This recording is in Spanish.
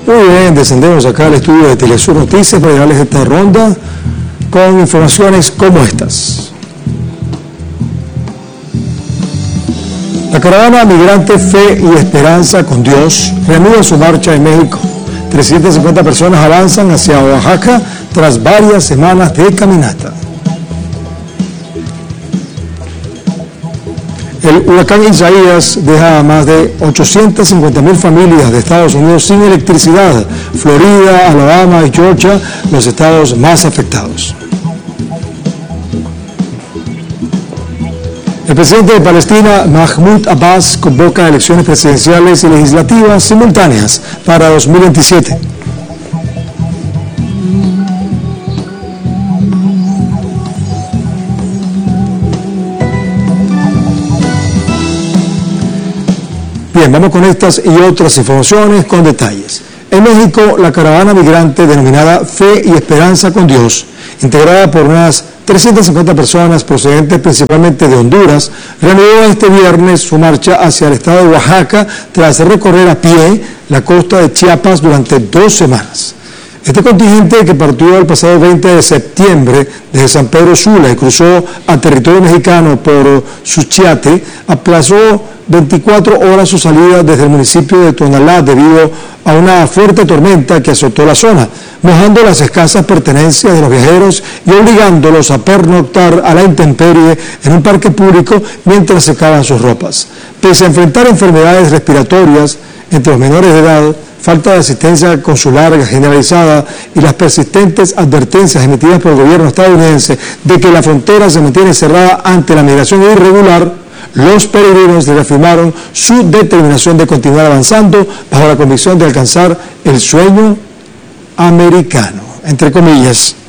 Muy bien, descendemos acá al estudio de Telesur Noticias para llevarles esta ronda con informaciones como estas. La caravana migrante Fe y Esperanza con Dios reanuda su marcha en México. 350 personas avanzan hacia Oaxaca tras varias semanas de caminata. El huracán Isaías deja a más de 850,000 familias de Estados Unidos sin electricidad. Florida, Alabama y Georgia, los estados más afectados. El presidente de Palestina, Mahmoud Abbas, convoca elecciones presidenciales y legislativas simultáneas para 2027. Bien, vamos con estas y otras informaciones con detalles. En México, la caravana migrante denominada Fe y Esperanza con Dios, integrada por unas 350 personas procedentes principalmente de Honduras, reanudó este viernes su marcha hacia el estado de Oaxaca tras recorrer a pie la costa de Chiapas durante 2 semanas. Este contingente, que partió el pasado 20 de septiembre desde San Pedro Sula y cruzó a territorio mexicano por Suchiate, aplazó 24 horas su salida desde el municipio de Tonalá debido a una fuerte tormenta que azotó la zona, mojando las escasas pertenencias de los viajeros y obligándolos a pernoctar a la intemperie en un parque público mientras secaban sus ropas. Pese a enfrentar enfermedades respiratorias entre los menores de edad, falta de asistencia consular generalizada y las persistentes advertencias emitidas por el gobierno estadounidense de que la frontera se mantiene cerrada ante la migración irregular, los peregrinos reafirmaron su determinación de continuar avanzando bajo la convicción de alcanzar el sueño americano, entre comillas.